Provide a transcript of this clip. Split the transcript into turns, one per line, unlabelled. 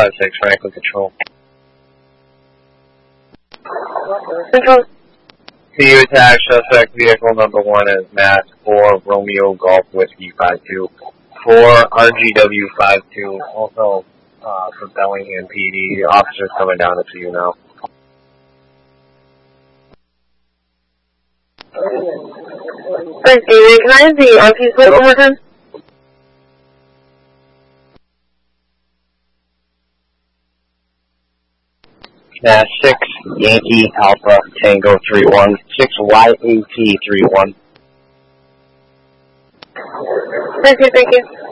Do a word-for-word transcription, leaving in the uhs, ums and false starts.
five six, Franklin Control.
Control.
C U attack, suspect vehicle number one is Mass four, Romeo Golf Whiskey five two. four, R G W five two, also uh, for Bellingham P D. Officers coming down to see you now.
Thank you. Can I have the R P split one more time?
Mass six, Yankee Alpha Tango three one, six Y A T three one.
Thank you, thank you.